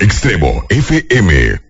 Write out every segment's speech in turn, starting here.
Extremo FM.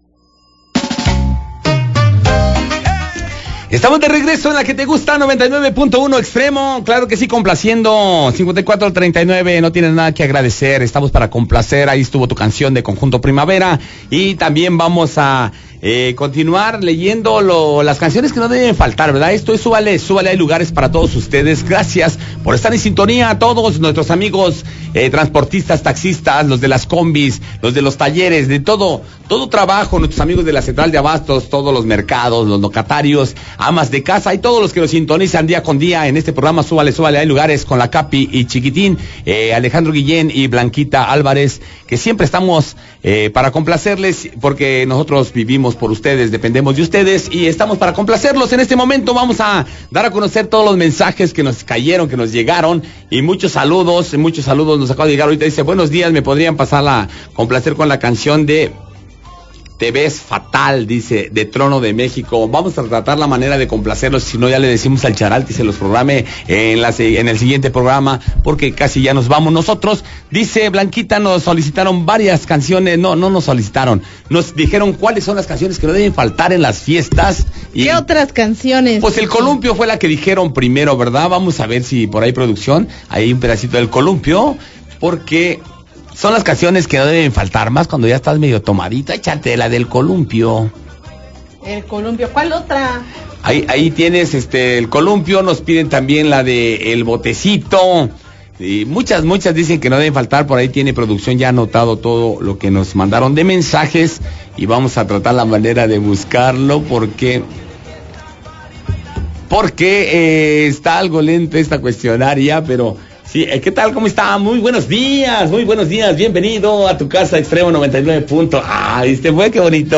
Estamos de regreso en la que te gusta, 99.1 Extremo. Claro que sí, complaciendo. 5439, no tienes nada que agradecer. Estamos para complacer. Ahí estuvo tu canción de Conjunto Primavera. Y también vamos a continuar leyendo las canciones que no deben faltar, ¿verdad? Esto es Súbale, hay lugares para todos ustedes. Gracias por estar en sintonía a todos nuestros amigos transportistas, taxistas, los de las combis, los de los talleres, de todo trabajo, nuestros amigos de la central de abastos, todos los mercados, los locatarios, amas de casa y todos los que nos sintonizan día con día en este programa Súbale, hay lugares con la Capi y Chiquitín, Alejandro Guillén y Blanquita Álvarez, que siempre estamos para complacerles, porque nosotros vivimos por ustedes, dependemos de ustedes y estamos para complacerlos. En este momento vamos a dar a conocer todos los mensajes que nos cayeron, que nos llegaron, y muchos saludos nos acaba de llegar ahorita. Dice, buenos días, me podrían pasar a complacer con la canción de Te ves fatal, dice, de Trono de México. Vamos a tratar la manera de complacerlos, si no ya le decimos al Charal que se los programe en el siguiente programa, porque casi ya nos vamos nosotros. Dice Blanquita, nos solicitaron varias canciones, no nos solicitaron, nos dijeron cuáles son las canciones que no deben faltar en las fiestas. ¿Qué otras canciones? Pues el columpio fue la que dijeron primero, ¿verdad? Vamos a ver si por ahí producción, hay un pedacito del columpio, porque son las canciones que no deben faltar, más cuando ya estás medio tomadita. Échate la del columpio. El columpio, ¿cuál otra? Ahí tienes el columpio. Nos piden también la de El Botecito. Y muchas dicen que no deben faltar. Por ahí tiene producción ya anotado todo lo que nos mandaron de mensajes, y vamos a tratar la manera de buscarlo porque está algo lento esta cuestionaria, pero sí, ¿qué tal? ¿Cómo está? Muy buenos días, bienvenido a tu casa Extremo 99. Ay, fue qué bonito.